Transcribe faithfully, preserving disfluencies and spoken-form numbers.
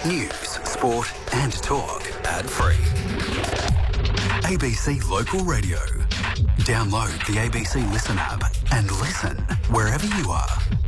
News, sport and talk ad-free. A B C Local Radio. Download the A B C Listen app and listen wherever you are.